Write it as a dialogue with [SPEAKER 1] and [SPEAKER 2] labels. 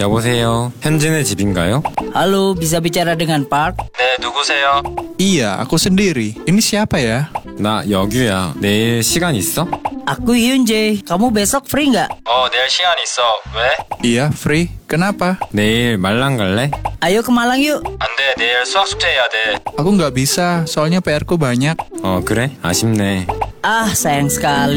[SPEAKER 1] 여보세요. 현진의 집인가요?
[SPEAKER 2] Halo, bisa bicara dengan Park?
[SPEAKER 1] 네, 누구세요?
[SPEAKER 3] Iya, aku sendiri. Ini siapa ya?
[SPEAKER 1] 나 여규야. 내일 시간 있어?
[SPEAKER 2] Aku Hyunjae. Kamu besok free nggak?
[SPEAKER 1] 내일 시간 있어. 왜?
[SPEAKER 3] Iya, free. Kenapa?
[SPEAKER 1] 내일 말랑 갈래?
[SPEAKER 2] Ayo ke Malang yuk.
[SPEAKER 1] 안 돼. 내일 수학 숙제 해야 돼.
[SPEAKER 3] Aku nggak bisa, soalnya PR-ku banyak.
[SPEAKER 1] 그래? 아쉽네.
[SPEAKER 2] Ah, sayang sekali.